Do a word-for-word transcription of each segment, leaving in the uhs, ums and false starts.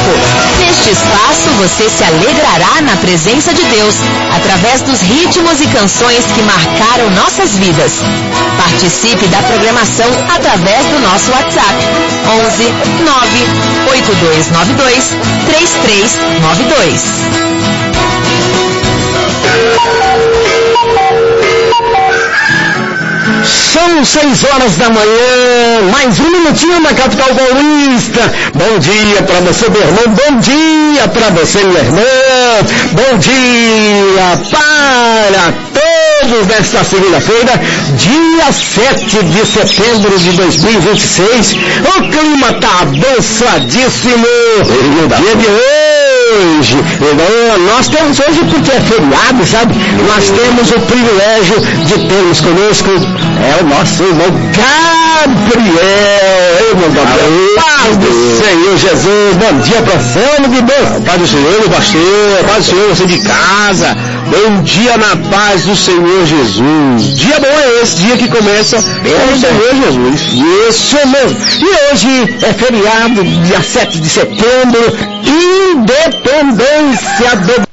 Neste espaço você se alegrará na presença de Deus, através dos ritmos e canções que marcaram nossas vidas. Participe da programação através do nosso WhatsApp, onze nove oito dois nove dois três três nove dois. São seis horas da manhã, mais um minutinho na capital paulista. Bom dia para você, meu irmão. Bom dia para você, minha irmã. Bom dia para todos nesta segunda-feira, dia sete de setembro de dois mil e vinte e seis. O clima tá abençoadíssimo. No dia de hoje, nós temos hoje, porque é feriado, sabe? Nós temos o privilégio de termos conosco é o nosso irmão Gabriel. Irmão Gabriel, paz do Senhor Jesus. Bom dia, professor de Deus. Paz do Senhor, meu pastor. Paz do Senhor, você de casa. Bom dia na paz do Senhor Jesus. Dia bom é esse, dia que começa com o Senhor Jesus. Isso mesmo. E hoje é feriado, dia sete de setembro, independência do...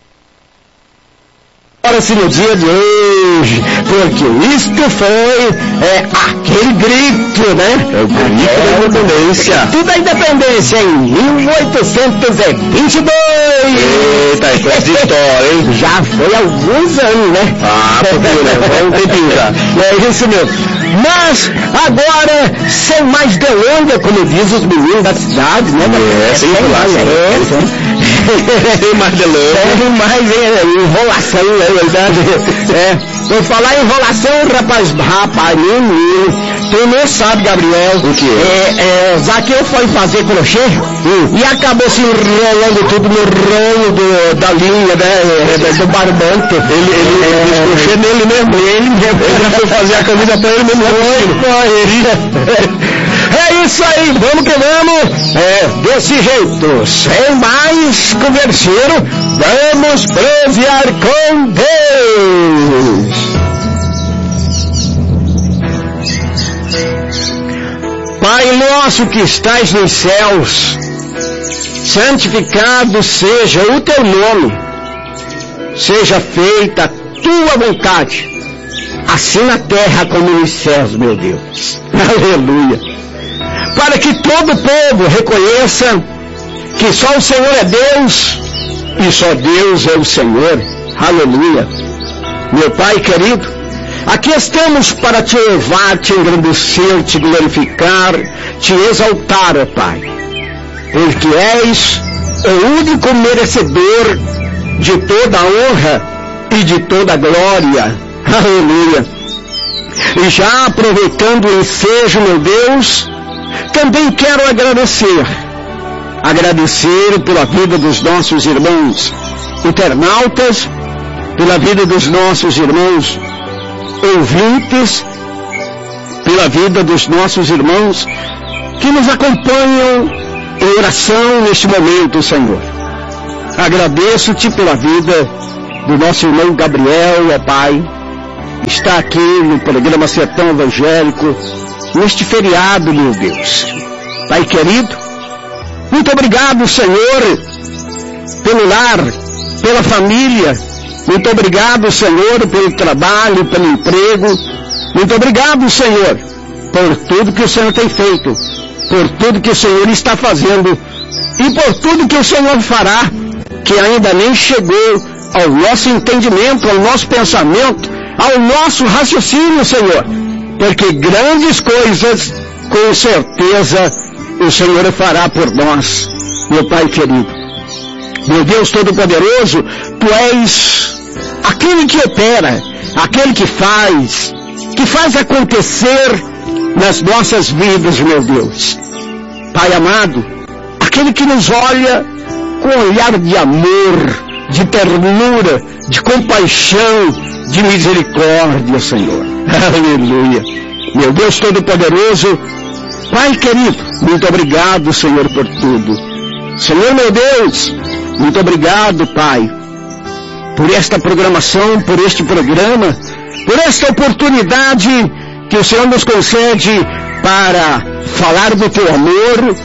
Agora-se no dia de hoje, porque isto foi é, aquele grito, né? É o grito é, da independência. Tudo a independência em mil oitocentos e vinte e dois. Eita, é coisa de história, hein? Já foi há alguns anos, né? Ah, porque né? Foi um tempinho já. É isso mesmo. Mas, agora, sem mais delonga, como diz os meninos da cidade, né? É, sem enrolação. É, sem mais delonga. Sem mais é, enrolação, é verdade. É. Vou falar em enrolação, rapaz, rapaz, menino. Tu não sabe, Gabriel. O que? É, é, Zaqueu foi fazer crochê hum. e acabou se enrolando tudo no rolo do, da linha, né? Do barbante. Ele, ele, é, ele fez crochê nele mesmo. Ele mesmo. Ele já foi fazer a camisa pra ele mesmo. É isso aí, vamos que vamos. É, desse jeito, sem mais converseiro, vamos prosear com Deus. Pai nosso que estais nos céus, santificado seja o teu nome, seja feita a tua vontade, assim na terra como nos céus, meu Deus. Aleluia. Para que todo o povo reconheça que só o Senhor é Deus e só Deus é o Senhor. Aleluia. Meu Pai querido, aqui estamos para te louvar, te engrandecer, te glorificar, te exaltar, ó Pai, porque és o único merecedor de toda a honra e de toda a glória. Aleluia. E já aproveitando o ensejo, meu Deus, também quero agradecer, agradecer pela vida dos nossos irmãos internautas, pela vida dos nossos irmãos ouvintes, pela vida dos nossos irmãos que nos acompanham em oração neste momento, Senhor. Agradeço-te pela vida do nosso irmão Gabriel, ó Pai, está aqui no programa Sertão Evangélico, neste feriado, meu Deus. Pai querido, muito obrigado, Senhor, pelo lar, pela família. Muito obrigado, Senhor, pelo trabalho, pelo emprego. Muito obrigado, Senhor, por tudo que o Senhor tem feito, por tudo que o Senhor está fazendo e por tudo que o Senhor fará, que ainda nem chegou ao nosso entendimento, ao nosso pensamento, ao nosso raciocínio, Senhor, porque grandes coisas, com certeza, o Senhor fará por nós, meu Pai querido. Meu Deus Todo-Poderoso, Tu és aquele que opera, aquele que faz, que faz acontecer nas nossas vidas, meu Deus. Pai amado, aquele que nos olha com um olhar de amor, de ternura, de compaixão, de misericórdia, Senhor. Aleluia. Meu Deus Todo-Poderoso, Pai querido, muito obrigado, Senhor, por tudo. Senhor, meu Deus, muito obrigado, Pai, por esta programação, por este programa, por esta oportunidade que o Senhor nos concede para falar do Teu amor,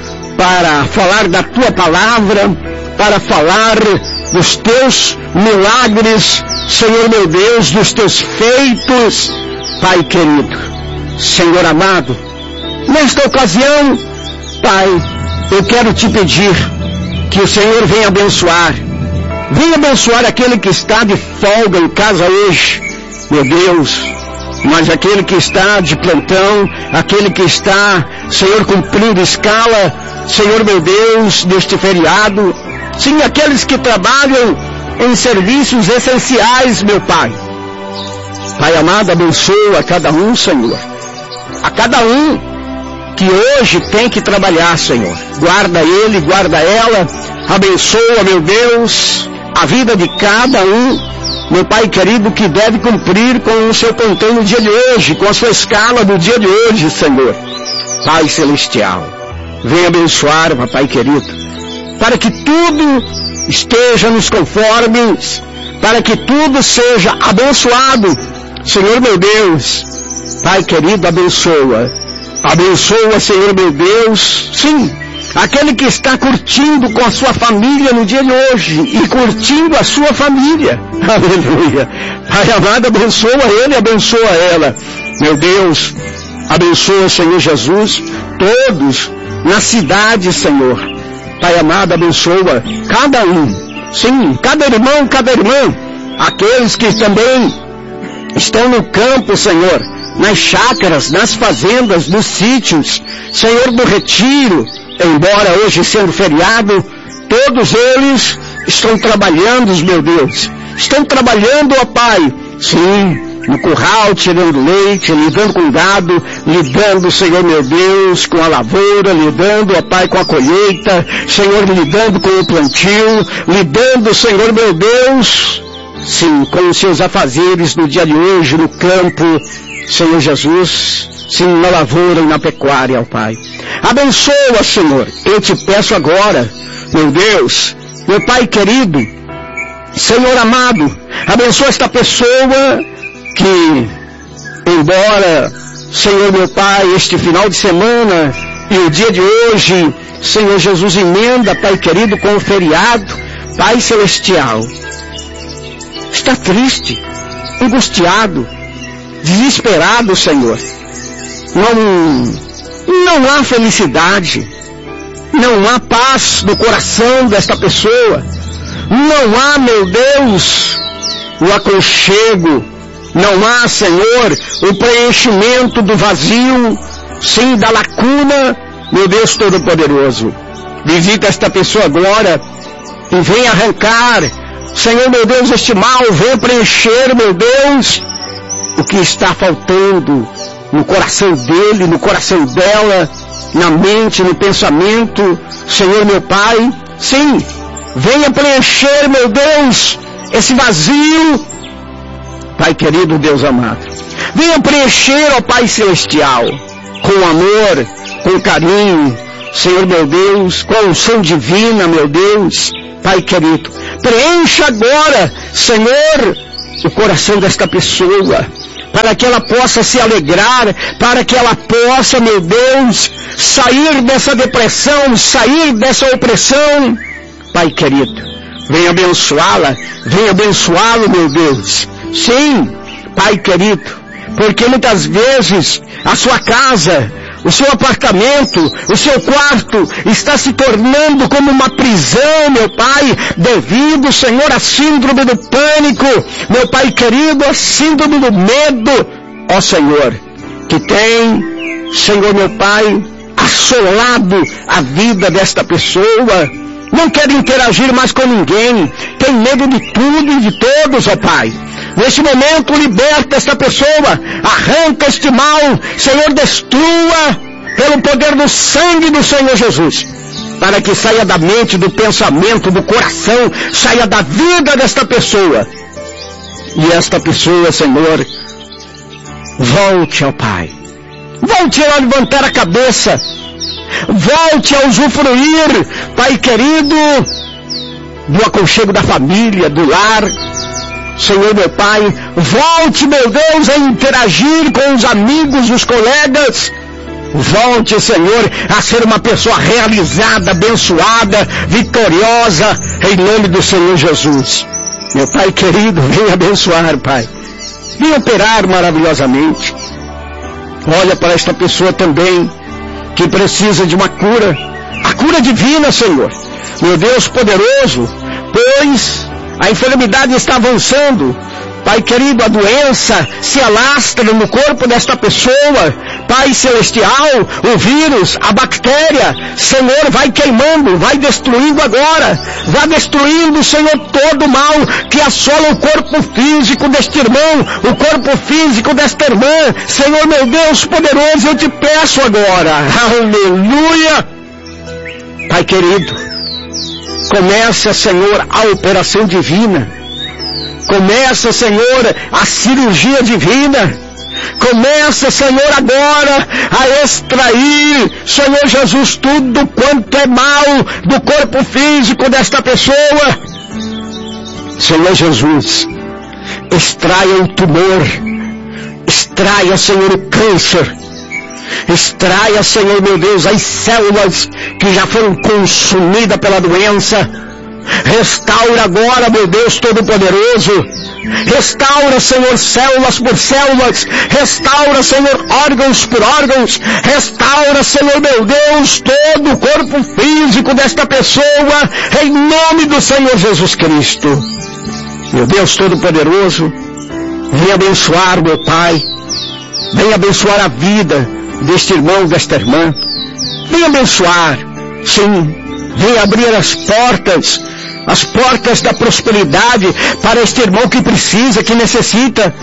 para falar da tua palavra, para falar dos teus milagres, Senhor meu Deus, dos teus feitos, Pai querido, Senhor amado. Nesta ocasião, Pai, eu quero te pedir que o Senhor venha abençoar, venha abençoar aquele que está de folga em casa hoje, meu Deus, mas aquele que está de plantão, aquele que está, Senhor, cumprindo escala, Senhor meu Deus, neste feriado, sim, aqueles que trabalham em serviços essenciais, meu Pai. Pai amado, abençoa a cada um, Senhor, a cada um que hoje tem que trabalhar, Senhor. Guarda ele, guarda ela, abençoa, meu Deus, a vida de cada um, meu Pai querido, que deve cumprir com o seu plantão no dia de hoje, com a sua escala do dia de hoje, Senhor. Pai celestial, venha abençoar, Pai querido, para que tudo esteja nos conformes, para que tudo seja abençoado, Senhor meu Deus. Pai querido, abençoa, abençoa, Senhor meu Deus, sim, aquele que está curtindo com a sua família no dia de hoje, e curtindo a sua família, aleluia. Pai amado, abençoa ele, abençoa ela, meu Deus, abençoa, Senhor Jesus, todos na cidade, Senhor. Pai amado, abençoa cada um, sim, cada irmão, cada irmã, aqueles que também estão no campo, Senhor, nas chácaras, nas fazendas, nos sítios, Senhor, do retiro, embora hoje sendo feriado, todos eles estão trabalhando, meu Deus, estão trabalhando, ó Pai, sim, no curral, tirando leite, lidando com gado, lidando, Senhor meu Deus, com a lavoura, lidando, ó Pai, com a colheita, Senhor, lidando com o plantio, lidando, Senhor meu Deus, sim, com os seus afazeres no dia de hoje, no campo, Senhor Jesus, sim, na lavoura e na pecuária, ó Pai. Abençoa, Senhor, eu te peço agora, meu Deus, meu Pai querido, Senhor amado, abençoa esta pessoa que, embora, Senhor meu Pai, este final de semana e o dia de hoje, Senhor Jesus, emenda, Pai querido, com o feriado, Pai celestial, está triste, angustiado, desesperado, Senhor. Não, não há felicidade, não há paz no coração desta pessoa, não há, meu Deus, o aconchego, não há, Senhor, o preenchimento do vazio, sim, da lacuna, meu Deus Todo-Poderoso. Visita esta pessoa agora e vem arrancar, Senhor meu Deus, este mal, vem preencher, meu Deus, o que está faltando no coração dele, no coração dela, na mente, no pensamento, Senhor meu Pai, sim, venha preencher, meu Deus, esse vazio, Pai querido, Deus amado, venha preencher, ó Pai celestial, com amor, com carinho, Senhor meu Deus, com a unção divina, meu Deus, Pai querido, preencha agora, Senhor, o coração desta pessoa, para que ela possa se alegrar, para que ela possa, meu Deus, sair dessa depressão, sair dessa opressão. Pai querido, venha abençoá-la, venha abençoá-lo, meu Deus. Sim, Pai querido, porque muitas vezes a sua casa, o seu apartamento, o seu quarto está se tornando como uma prisão, meu Pai, devido, Senhor, à síndrome do pânico, meu Pai querido, à síndrome do medo, ó Senhor, que tem, Senhor, meu Pai, assolado a vida desta pessoa, não quer interagir mais com ninguém, tem medo de tudo e de todos, ó Pai. Neste momento, liberta esta pessoa, arranca este mal, Senhor, destrua pelo poder do sangue do Senhor Jesus, para que saia da mente, do pensamento, do coração, saia da vida desta pessoa. E esta pessoa, Senhor, volte ao Pai, volte a levantar a cabeça, volte a usufruir, Pai querido, do aconchego da família, do lar. Senhor meu Pai, volte, meu Deus, a interagir com os amigos, os colegas, Volte, Senhor, a ser uma pessoa realizada, abençoada, vitoriosa, em nome do Senhor Jesus. Meu Pai querido, venha abençoar, Pai. Venha operar maravilhosamente. Olha para esta pessoa também, que precisa de uma cura. A cura divina, Senhor. Meu Deus poderoso, pois a enfermidade está avançando. Pai querido, a doença se alastra no corpo desta pessoa. Pai celestial, o vírus, a bactéria, Senhor, vai queimando, vai destruindo agora. Vai destruindo, Senhor, todo o mal que assola o corpo físico deste irmão, o corpo físico desta irmã. Senhor, meu Deus poderoso, eu te peço agora. Aleluia. Pai querido, começa, Senhor, a operação divina. Começa, Senhor, a cirurgia divina. Começa, Senhor, agora a extrair, Senhor Jesus, tudo quanto é mal do corpo físico desta pessoa. Senhor Jesus, extraia o tumor, extraia, Senhor, o câncer, extraia, Senhor, meu Deus, as células que já foram consumidas pela doença. Restaura agora, meu Deus Todo-Poderoso. Restaura, Senhor, células por células. Restaura, Senhor, órgãos por órgãos. Restaura, Senhor, meu Deus, todo o corpo físico desta pessoa, em nome do Senhor Jesus Cristo. Meu Deus Todo-Poderoso, venha abençoar, meu Pai. Venha abençoar a vida deste irmão, desta irmã. Venha abençoar, sim. Venha abrir as portas, as portas da prosperidade para este irmão que precisa, que necessita.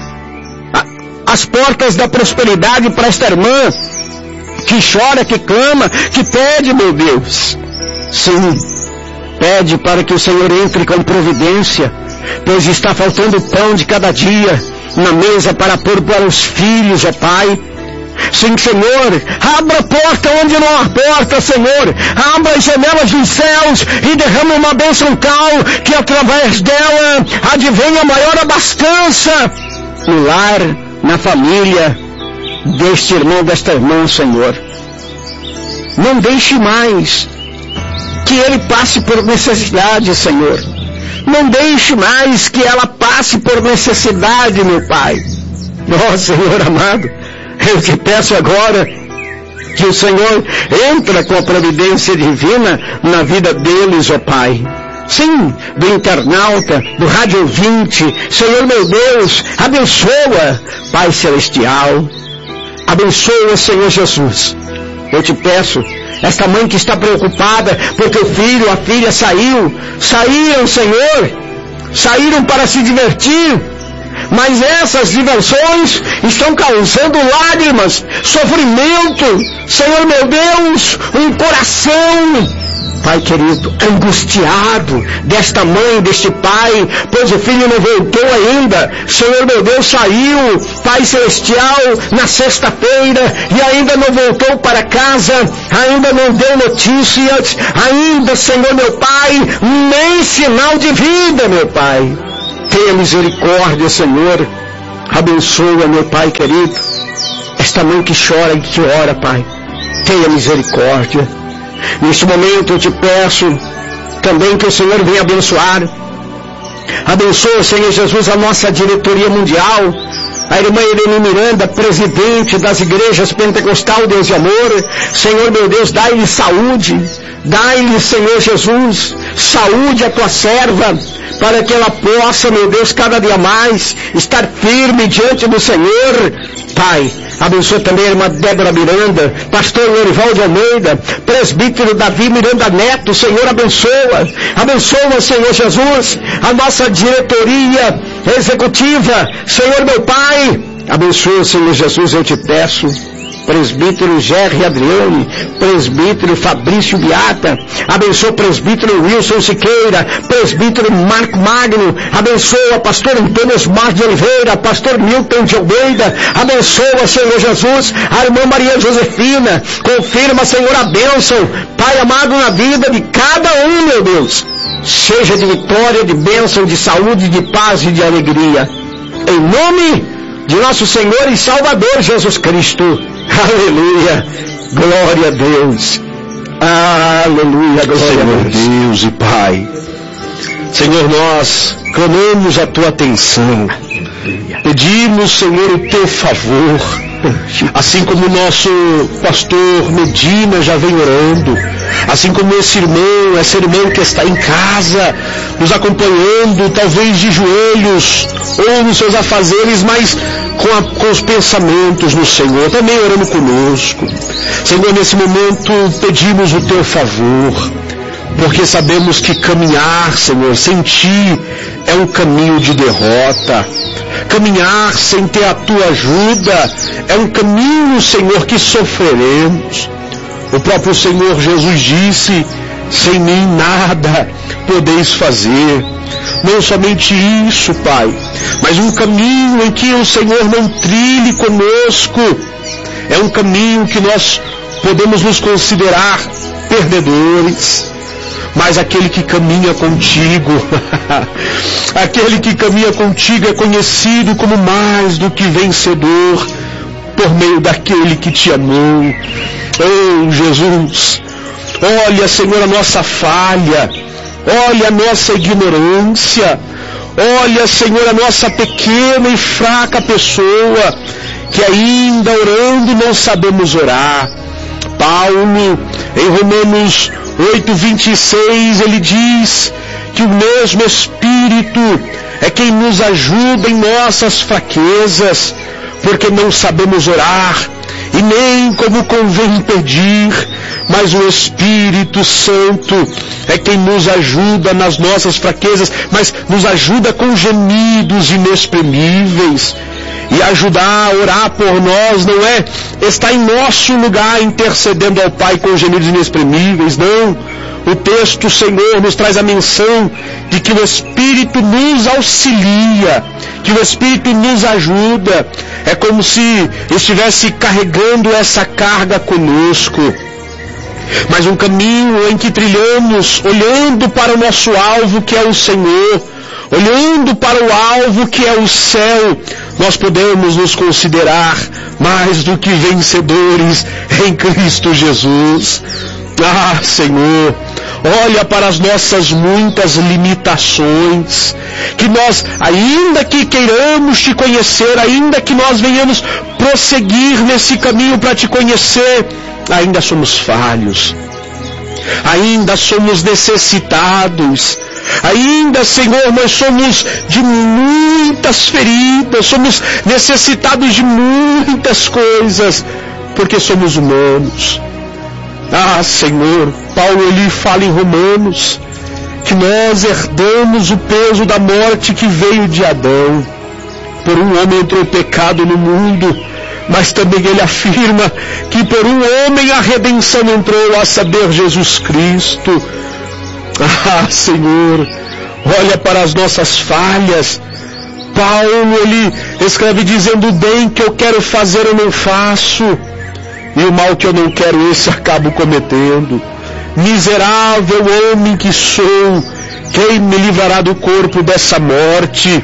As portas da prosperidade para esta irmã que chora, que clama, que pede, meu Deus. Sim, pede para que o Senhor entre com providência, pois está faltando o pão de cada dia na mesa para pôr para os filhos, ó Pai. Sim, Senhor, abra a porta onde não há porta, Senhor. Abra as janelas dos céus e derrama uma bênção tal que através dela advenha maior abastança no lar, na família deste irmão, desta irmã, Senhor. Não deixe mais que ele passe por necessidade, Senhor. Não deixe mais que ela passe por necessidade, meu Pai. Ó, Senhor amado, eu te peço agora que o Senhor entra com a providência divina na vida deles, ó Pai. Sim, do internauta, do rádio ouvinte, Senhor meu Deus, abençoa, Pai Celestial. Abençoa, Senhor Jesus. Eu te peço, esta mãe que está preocupada porque o filho, a filha saiu, saíram, Senhor, saíram para se divertir. Mas essas diversões estão causando lágrimas, sofrimento, Senhor meu Deus, um coração, Pai querido, angustiado desta mãe, deste pai, pois o filho não voltou ainda. Senhor meu Deus, saiu, Pai Celestial, na sexta-feira e ainda não voltou para casa, ainda não deu notícias, ainda, Senhor meu Pai, nem sinal de vida, meu Pai. Tenha misericórdia, Senhor. Abençoa, meu Pai querido, esta mãe que chora e que ora, Pai. Tenha misericórdia. Neste momento eu te peço também que o Senhor venha abençoar. Abençoa, Senhor Jesus, a nossa diretoria mundial, a irmã Irene Miranda, presidente das igrejas pentecostal Deus de Amor. Senhor meu Deus, dai-lhe saúde, dai-lhe, Senhor Jesus, saúde à tua serva, para que ela possa, meu Deus, cada dia mais estar firme diante do Senhor. Pai, abençoa também a irmã Débora Miranda, pastor Lorival de Almeida, presbítero Davi Miranda Neto. Senhor, abençoa, abençoa, Senhor Jesus, a nossa diretoria executiva. Senhor meu Pai, abençoa, Senhor Jesus, eu te peço. Presbítero Gerry Adriane, presbítero Fabrício Beata, abençoa o presbítero Wilson Siqueira, presbítero Marco Magno, abençoa pastor Antônio Osmar de Oliveira, pastor Milton de Almeida, abençoa, Senhor Jesus, a irmã Maria Josefina, confirma, Senhor, a bênção, Pai amado, na vida de cada um, meu Deus, seja de vitória, de bênção, de saúde, de paz e de alegria, em nome de nosso Senhor e Salvador Jesus Cristo. Aleluia Glória a Deus. Aleluia, glória Senhor a Deus. Deus e Pai, Senhor, nós clamamos a Tua atenção, pedimos, Senhor, o Teu favor, assim como o nosso pastor Medina já vem orando, assim como esse irmão, essa irmã que está em casa, nos acompanhando, talvez de joelhos, ou nos seus afazeres, mas com, a, com os pensamentos no Senhor, também orando conosco. Senhor, nesse momento pedimos o Teu favor, porque sabemos que caminhar, Senhor, sem Ti é um caminho de derrota. Caminhar sem ter a Tua ajuda é um caminho, Senhor, que sofreremos. O próprio Senhor Jesus disse: sem mim nada podeis fazer. Não somente isso, Pai, mas um caminho em que o Senhor não trilhe conosco. É um caminho que nós podemos nos considerar perdedores. Mas aquele que caminha contigo, aquele que caminha contigo é conhecido como mais do que vencedor, por meio daquele que te amou. Oh, Jesus, olha, Senhor, a nossa falha, olha a nossa ignorância, olha, Senhor, a nossa pequena e fraca pessoa, que ainda orando não sabemos orar. Paulo, em Romanos oito, vinte e seis, ele diz que o mesmo Espírito é quem nos ajuda em nossas fraquezas, porque não sabemos orar, e nem como convém pedir, mas o Espírito Santo é quem nos ajuda nas nossas fraquezas, mas nos ajuda com gemidos inexprimíveis. E ajudar a orar por nós não é estar em nosso lugar intercedendo ao Pai com gemidos inexprimíveis, não. O texto, Senhor, nos traz a menção de que o Espírito nos auxilia, que o Espírito nos ajuda. É como se estivesse carregando essa carga conosco. Mas um caminho em que trilhamos olhando para o nosso alvo, que é o Senhor, olhando para o alvo que é o céu, nós podemos nos considerar mais do que vencedores em Cristo Jesus. Ah, Senhor, olha para as nossas muitas limitações, que nós, ainda que queiramos te conhecer, ainda que nós venhamos prosseguir nesse caminho para te conhecer, ainda somos falhos, ainda somos necessitados, ainda, Senhor, nós somos de muitas feridas, somos necessitados de muitas coisas, porque somos humanos. Ah, Senhor, Paulo ele fala em Romanos que nós herdamos o peso da morte que veio de Adão. Por um homem entrou o pecado no mundo, mas também ele afirma que por um homem a redenção entrou, a saber, Jesus Cristo. Ah, Senhor, olha para as nossas falhas. Paulo, ele escreve dizendo: o bem que eu quero fazer eu não faço, e o mal que eu não quero esse acabo cometendo. Miserável homem que sou, quem me livrará do corpo dessa morte?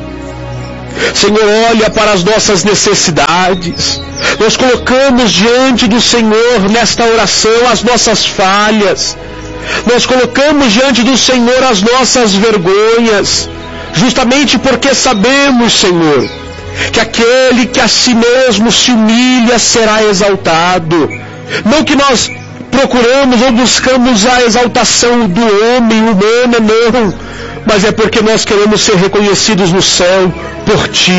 Senhor, olha para as nossas necessidades. Nós colocamos diante do Senhor nesta oração as nossas falhas. Nós colocamos diante do Senhor as nossas vergonhas, justamente porque sabemos, Senhor, que aquele que a si mesmo se humilha será exaltado. Não que nós procuramos ou buscamos a exaltação do homem humano, não, mas é porque nós queremos ser reconhecidos no céu por Ti.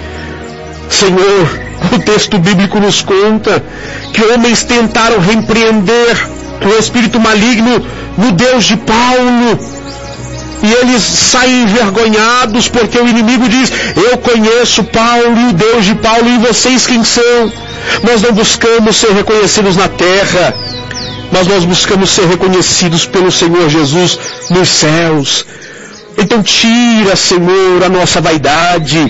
Senhor, o texto bíblico nos conta que homens tentaram repreender o espírito maligno no Deus de Paulo, e eles saem envergonhados porque o inimigo diz: eu conheço Paulo e o Deus de Paulo, e vocês quem são? Nós não buscamos ser reconhecidos na terra, mas nós buscamos ser reconhecidos pelo Senhor Jesus nos céus. Então tira, Senhor, a nossa vaidade,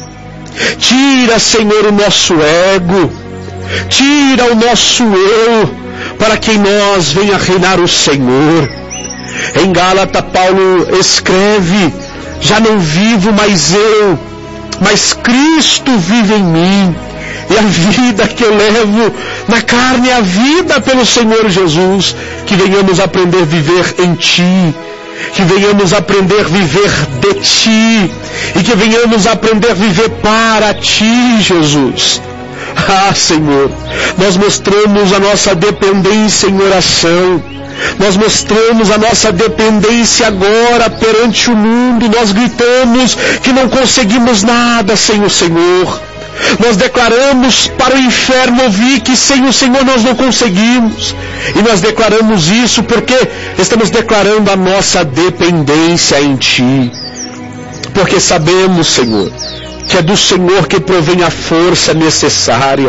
tira, Senhor, o nosso ego, tira o nosso eu, para que em nós venha reinar o Senhor. Em Gálatas, Paulo escreve: já não vivo mais eu, mas Cristo vive em mim. E a vida que eu levo na carne é a vida pelo Senhor Jesus. Que venhamos aprender a viver em Ti. Que venhamos aprender a viver de Ti. E que venhamos aprender a viver para Ti, Jesus. Ah, Senhor, nós mostramos a nossa dependência em oração. Nós mostramos a nossa dependência agora perante o mundo. Nós gritamos que não conseguimos nada sem o Senhor. Nós declaramos para o inferno ouvir que sem o Senhor nós não conseguimos. E nós declaramos isso porque estamos declarando a nossa dependência em Ti. Porque sabemos, Senhor, que é do Senhor que provém a força necessária.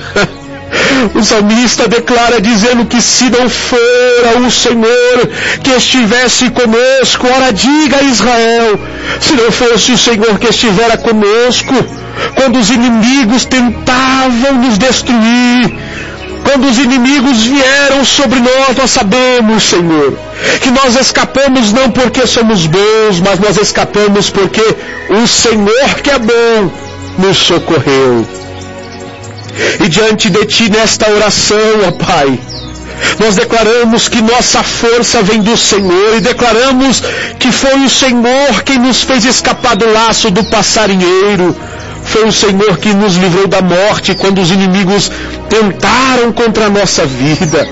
O salmista declara dizendo que se não fora o Senhor que estivesse conosco, ora diga a Israel, se não fosse o Senhor que estivera conosco, quando os inimigos tentavam nos destruir, quando os inimigos vieram sobre nós, nós sabemos, Senhor, que nós escapamos não porque somos bons, mas nós escapamos porque o Senhor que é bom nos socorreu. E diante de Ti nesta oração, ó Pai, nós declaramos que nossa força vem do Senhor e declaramos que foi o Senhor quem nos fez escapar do laço do passarinheiro. Foi o Senhor que nos livrou da morte quando os inimigos tentaram contra a nossa vida.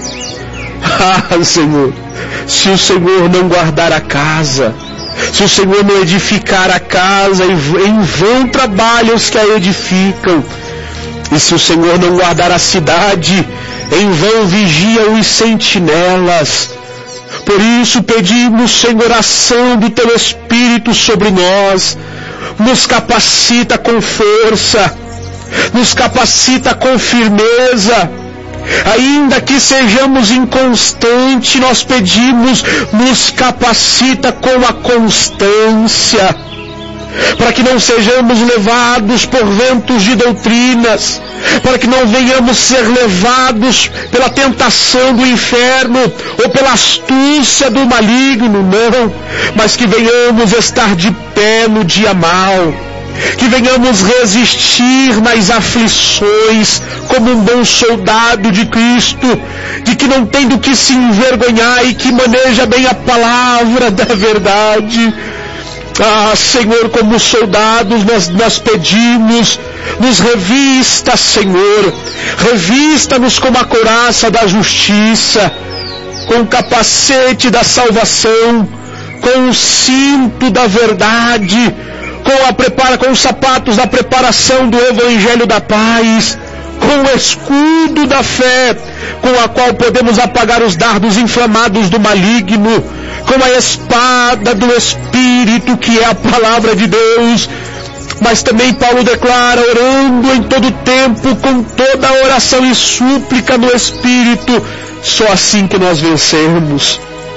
Ah, Senhor, se o Senhor não guardar a casa, se o Senhor não edificar a casa, em vão trabalham os que a edificam. E se o Senhor não guardar a cidade, em vão vigiam os sentinelas. Por isso pedimos, Senhor, a ação do Teu Espírito sobre nós. Nos capacita com força, nos capacita com firmeza. Ainda que sejamos inconstantes, nós pedimos, nos capacita com a constância, para que não sejamos levados por ventos de doutrinas, para que não venhamos ser levados pela tentação do inferno ou pela astúcia do maligno, não, mas que venhamos estar de pé no dia mau, que venhamos resistir nas aflições como um bom soldado de Cristo, de que não tem do que se envergonhar e que maneja bem a palavra da verdade. Ah, Senhor, como soldados nós, nós pedimos, nos revista, Senhor, revista-nos com a couraça da justiça, com o capacete da salvação, com o cinto da verdade, com, a prepara, com os sapatos da preparação do Evangelho da paz, com o escudo da fé, com a qual podemos apagar os dardos inflamados do maligno, com a espada do Espírito, que é a palavra de Deus. Mas também Paulo declara, orando em todo tempo, com toda a oração e súplica no Espírito, só assim que nós vencemos.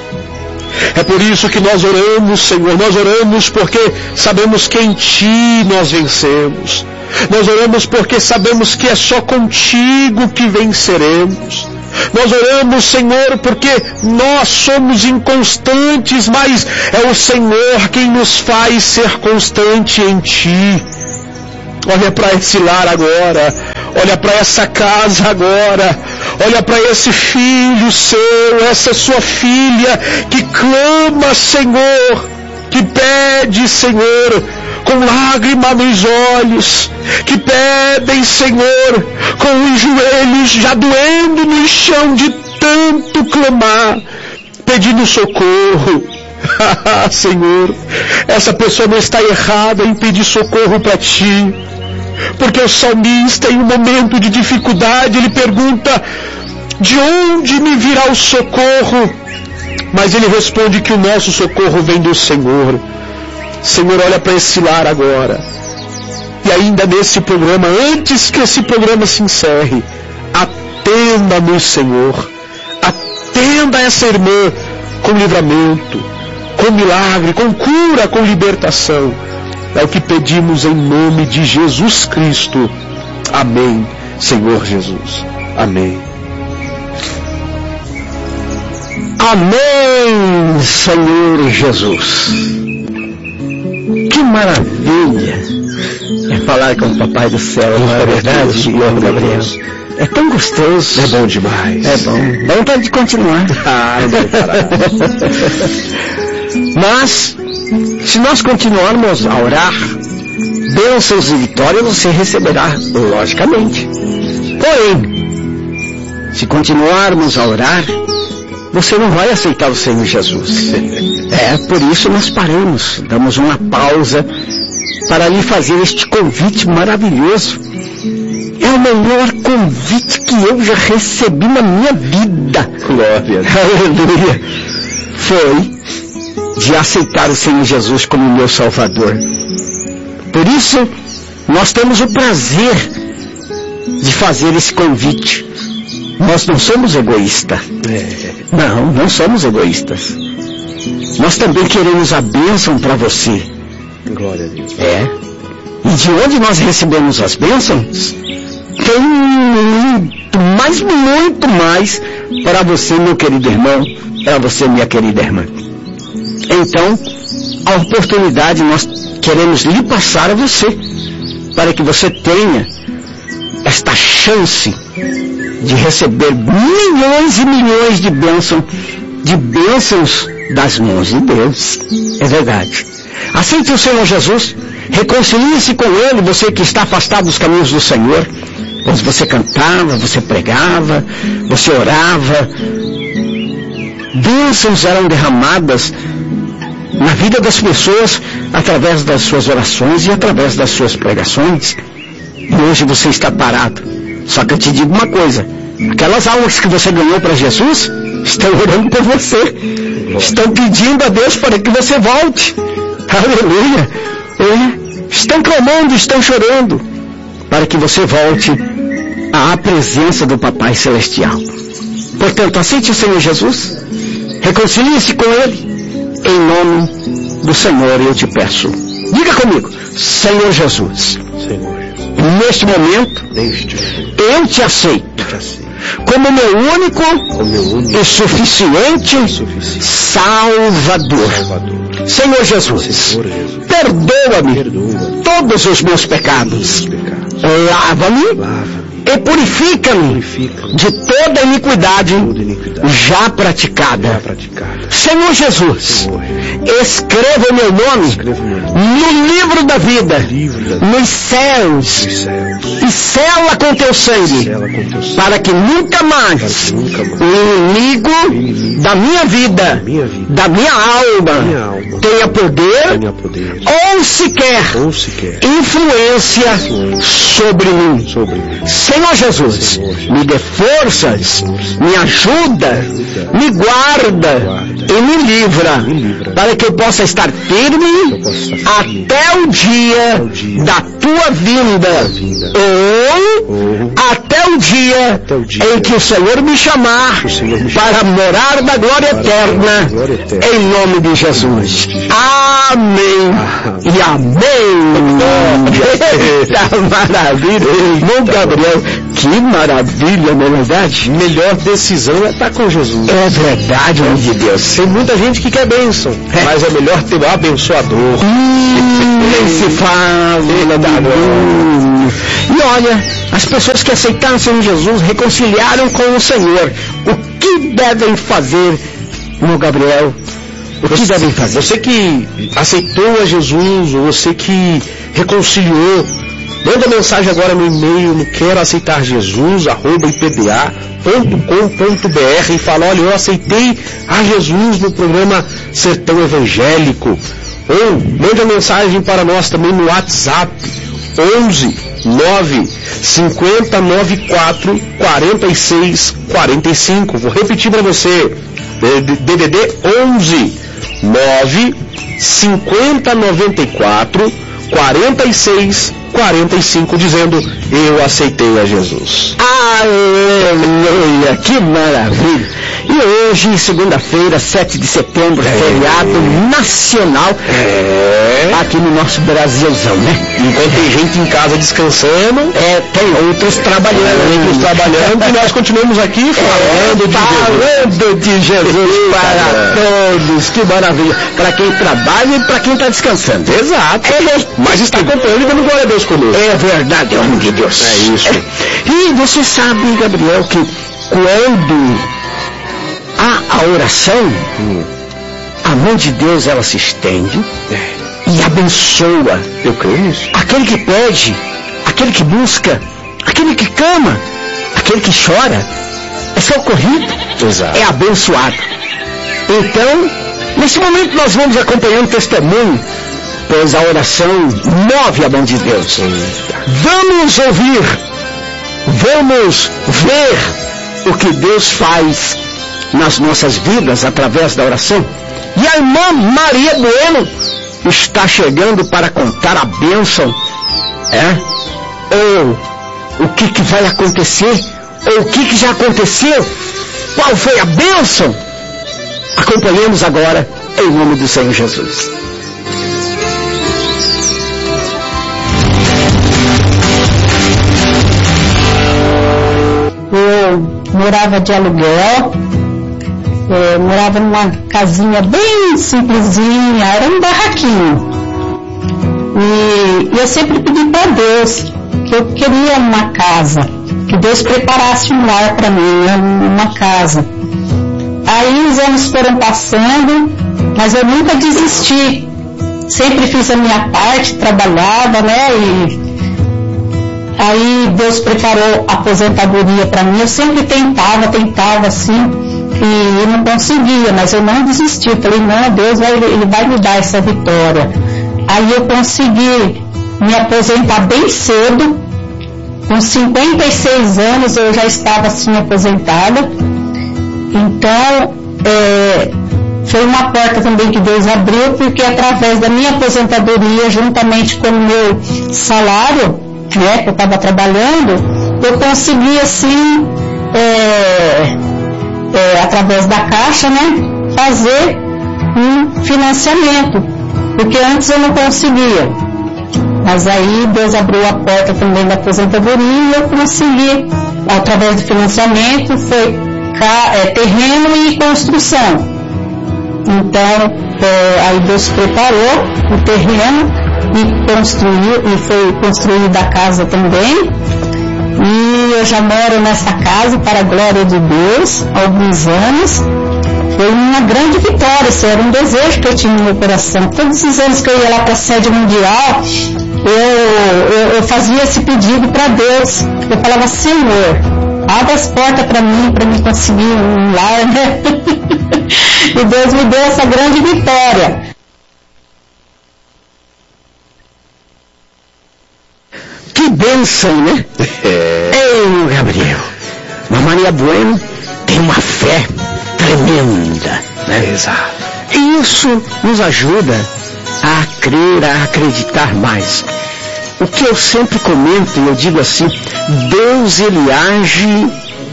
É por isso que nós oramos, Senhor, nós oramos porque sabemos que em Ti nós vencemos. Nós oramos porque sabemos que é só contigo que venceremos. Nós oramos, Senhor, porque nós somos inconstantes, mas é o Senhor quem nos faz ser constante em Ti. Olha para esse lar agora, olha para essa casa agora, olha para esse filho seu, essa sua filha que clama, Senhor, que pede, Senhor, com lágrima nos olhos, que pedem, Senhor, com os joelhos já doendo no chão de tanto clamar, pedindo socorro. Senhor, essa pessoa não está errada em pedir socorro para Ti, porque o salmista, em um momento de dificuldade, ele pergunta, de onde me virá o socorro? Mas ele responde que o nosso socorro vem do Senhor. Senhor, olha para esse lar agora. E ainda nesse programa, antes que esse programa se encerre, atenda-nos, Senhor. Atenda essa irmã com livramento, com milagre, com cura, com libertação. É o que pedimos em nome de Jesus Cristo. Amém, Senhor Jesus. Amém. Amém, Senhor Jesus. Que maravilha é falar com o Papai do Céu, não é verdade, irmão Gabriel? É tão gostoso. É bom demais. É bom. Vontade de continuar. Ah, não vou parar. Mas, se nós continuarmos a orar, bênçãos e vitórias você receberá, logicamente. Porém, se continuarmos a orar, você não vai aceitar o Senhor Jesus. É, por isso nós paramos, damos uma pausa para lhe fazer este convite maravilhoso. É o melhor convite que eu já recebi na minha vida. Glória. Aleluia. Foi de aceitar o Senhor Jesus como meu Salvador. Por isso, nós temos o prazer de fazer esse convite. Nós não somos egoístas. Não, não somos egoístas. Nós também queremos a bênção para você. Glória a Deus. É. E de onde nós recebemos as bênçãos, tem muito, mas muito mais para você, meu querido irmão, para você, minha querida irmã. Então, a oportunidade nós queremos lhe passar a você, para que você tenha esta chance de receber milhões e milhões de bênçãos, de bênçãos das mãos de Deus. É verdade. Aceite o Senhor Jesus, reconcilie-se com Ele, você que está afastado dos caminhos do Senhor. Pois você cantava, você pregava, você orava. Bênçãos eram derramadas na vida das pessoas através das suas orações e através das suas pregações. E hoje você está parado. Só que eu te digo uma coisa: aquelas almas que você ganhou para Jesus estão orando por você, estão pedindo a Deus para que você volte. Aleluia. É. Estão clamando, estão chorando para que você volte à presença do Papai Celestial. Portanto, aceite o Senhor Jesus, reconcilie-se com Ele, em nome do Senhor eu te peço. Diga comigo: Senhor Jesus, Senhor, neste momento, neste eu te aceito eu te aceito como meu único, como meu único e suficiente, suficiente Salvador. Salvador. Senhor Jesus, Senhor Jesus, perdoa-me perdoa todos os meus pecados, os pecados, lava-me lava-me e purifica-me purifica-me de toda iniquidade toda iniquidade já praticada. já praticada. Senhor Jesus, Senhor, escreva o meu nome escreva o meu nome no livro da vida, livro da nos céus, dos céus, e sela com teu sangue, sela com teu sangue, para que nunca mais para que nunca mais o inimigo da minha vida, minha vida, da minha alma, minha alma tenha poder tenha poder ou sequer ou sequer influência sobre mim. sobre mim. Senhor Jesus, me dê forças, me ajuda, me guarda e me livra, Me livra. para que eu possa estar firme Eu possa estar firme até o dia até o dia da tua vinda, vinda. ou Ou até o dia até o dia em que o Senhor me chamar que o Senhor me para morar da glória Para eterna, morar da glória eterna. em nome de Jesus. Amém e amém. Eita maravilha, irmão Gabriel, que maravilha, não é verdade? melhor decisão é estar com Jesus. É verdade, homem de Deus. Tem muita gente que quer bênção, É. mas é melhor ter o abençoador. Hum, nem se fala, aleluia. E olha, as pessoas que aceitaram o Senhor Jesus reconciliaram com o Senhor. O que devem fazer, meu Gabriel? O que devem fazer? Você que aceitou a Jesus, ou você que reconciliou, manda mensagem agora no e-mail no quero aceitar Jesus, arroba ipda ponto com ponto br e fala: olha, eu aceitei a Jesus no programa Sertão Evangélico. Ou manda mensagem para nós também no WhatsApp onze nove cinquenta noventa e quatro quarenta e seis quarenta e cinco. Vou repetir para você: D D D onze nove cinquenta noventa e quatro quarenta e seis quarenta e cinco, dizendo: eu aceitei a Jesus. Aleluia, que maravilha! E hoje, segunda-feira, sete de setembro, É. feriado nacional É. aqui no nosso Brasilzão, né? Enquanto tem gente em casa descansando, É, tem outros trabalhando, outros trabalhando, e nós continuamos aqui falando de Jesus. falando de Jesus para todos, que maravilha, para quem trabalha e para quem está descansando. Exato. É, Mas está acompanhando e dando glória a Deus. Deus conosco. É verdade, homem de Deus. É isso. É. E você sabe, Gabriel, que quando há a oração, hum. a mão de Deus, ela se estende é. e abençoa. Eu creio nisso. Aquele que pede, aquele que busca, aquele que clama, aquele que chora, é socorrido, Exato. é abençoado. Então, nesse momento nós vamos acompanhando o testemunho, pois a oração move a mão de Deus. Vamos ouvir, vamos ver o que Deus faz nas nossas vidas através da oração. E a irmã Maria Bueno está chegando para contar a bênção, é? Ou o que, que vai acontecer, ou o que, que já aconteceu, qual foi a bênção? Acompanhemos agora, em nome do Senhor Jesus. Eu morava de aluguel, eu morava numa casinha bem simplesinha, era um barraquinho. E eu sempre pedi para Deus que eu queria uma casa, que Deus preparasse um lar para mim, uma casa. Aí os anos foram passando, mas eu nunca desisti. Sempre fiz a minha parte, trabalhava, né? E aí Deus preparou a aposentadoria para mim. Eu sempre tentava, tentava assim, e não conseguia, mas eu não desisti. Eu falei, não, Deus vai, ele vai me dar essa vitória. Aí eu consegui me aposentar bem cedo. Com cinquenta e seis anos eu já estava assim aposentada. Então, é, foi uma porta também que Deus abriu, porque através da minha aposentadoria, juntamente com o meu salário, né, que eu estava trabalhando, eu consegui assim, é, é, através da Caixa, né, fazer um financiamento, porque antes eu não conseguia. Mas aí Deus abriu a porta também da aposentadoria e eu consegui, através do financiamento, foi É, terreno e construção. Então, é, aí Deus preparou o terreno e construiu, e foi construída a casa também. E eu já moro nessa casa, para a glória de Deus, há alguns anos. Foi uma grande vitória, isso era um desejo que eu tinha no meu coração. Todos os anos que eu ia lá para a sede mundial, eu, eu, eu fazia esse pedido para Deus. Eu falava, Senhor, abre as portas para mim, para me conseguir um lar, né? E Deus me deu essa grande vitória. Que bênção, né? É. Ei, Gabriel, a Maria Bueno tem uma fé tremenda, né? Exato. E isso nos ajuda a crer, a acreditar mais. O que eu sempre comento, eu digo assim, Deus, ele age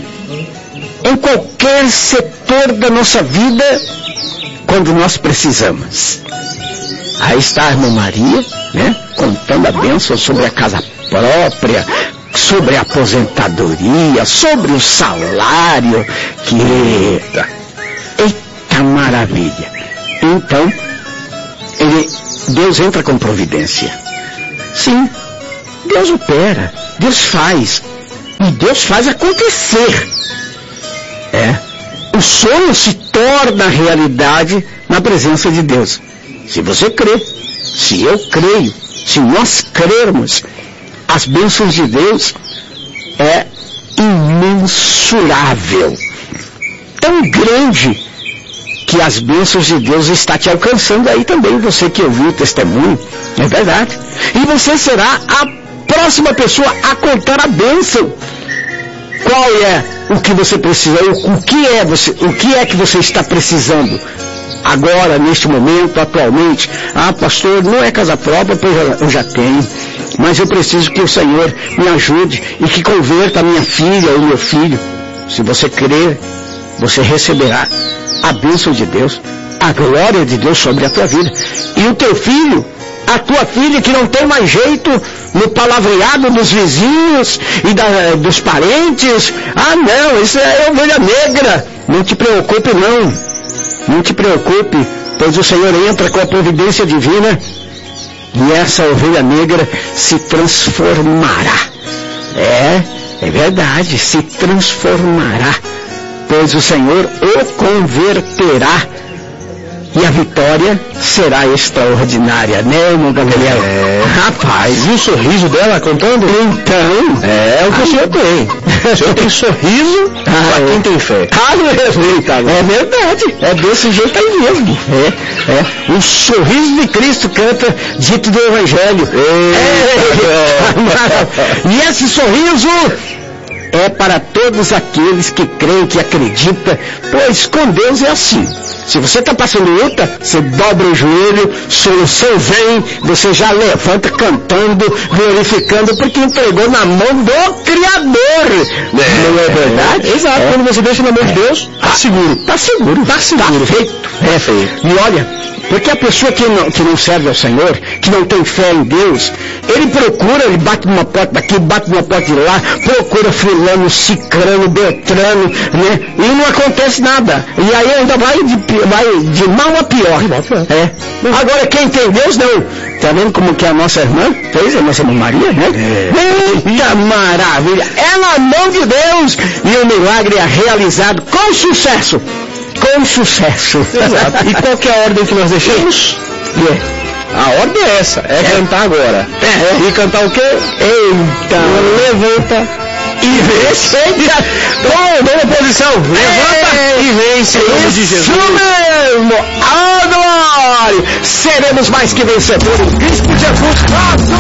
em qualquer setor da nossa vida quando nós precisamos. Aí está a irmã Maria, né, contando a bênção sobre a casa própria, sobre a aposentadoria, sobre o salário, que eita, eita maravilha. Então, ele, Deus entra com providência. Sim, Deus opera, Deus faz, e Deus faz acontecer. É, o sonho se torna realidade na presença de Deus. Se você crê, se eu creio, se nós crermos, as bênçãos de Deus é imensurável, tão grande que as bênçãos de Deus está te alcançando aí também, você que ouviu o testemunho, é verdade. E você será a próxima pessoa a contar a bênção. Qual é o que você precisa? O, o que é você? O que é que você está precisando agora, neste momento, atualmente? Ah, pastor, não é casa própria, pois eu, eu já tenho. Mas eu preciso que o Senhor me ajude e que converta a minha filha ou meu filho. Se você crer, você receberá a bênção de Deus, a glória de Deus sobre a tua vida. E o teu filho, a tua filha que não tem mais jeito no palavreado dos vizinhos e da, dos parentes, ah não, isso é ovelha negra. Não te preocupe não, não te preocupe, pois o Senhor entra com a providência divina e essa ovelha negra se transformará. É, é verdade, se transformará, pois o Senhor o converterá e a vitória será extraordinária, né, irmão Gamaliel? É, rapaz, e o sorriso dela contando? Então, é, é o que o senhor tem. O senhor tem sorriso ah, pra quem tem fé. Aleluia, é verdade, é desse jeito aí mesmo. É, é. O sorriso de Cristo canta dito do Evangelho. É, é. E esse sorriso é para todos aqueles que creem, que acreditam, pois com Deus é assim. Se você está passando luta, você dobra o joelho, solução vem, você já levanta cantando, glorificando, porque entregou na mão do Criador. É, não é verdade? É, exato, é. Quando você deixa na mão de Deus, está seguro. Está seguro. Está seguro. Tá feito. É feito. E olha, porque a pessoa que não, que não serve ao Senhor, que não tem fé em Deus, ele procura, ele bate numa porta daqui, bate numa porta de lá, procura fulano, cicrano, beltrano, né? E não acontece nada. E aí ainda vai de, vai de mal a pior. É. Agora quem tem Deus, não. Tá vendo como que a nossa irmã fez, a nossa irmã Maria, né? É. Eita maravilha! É na mão de Deus e o milagre é realizado com sucesso. Com sucesso. Exato. E qual que é a ordem que nós deixamos? Yeah. A ordem é essa, é, é. cantar agora. É. É. E cantar o quê? Eita! Levanta e vence. Bom, boa posição. Levanta Ei. e vence em nome de Jesus. Isso mesmo. A glória. Seremos mais que vencedores. Cristo Jesus.